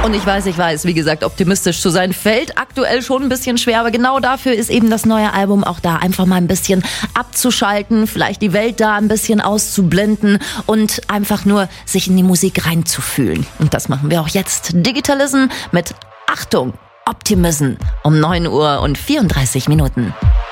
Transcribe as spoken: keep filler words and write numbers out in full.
Und ich weiß, ich weiß, wie gesagt, optimistisch zu sein fällt aktuell schon ein bisschen schwer, aber genau dafür ist eben das neue Album auch da, einfach mal ein bisschen abzuschalten, vielleicht die Welt da ein bisschen auszublenden und einfach nur sich in die Musik reinzufühlen. Und das machen wir auch jetzt. Digitalism mit Achtung, Optimism um neun Uhr und vierunddreißig Minuten.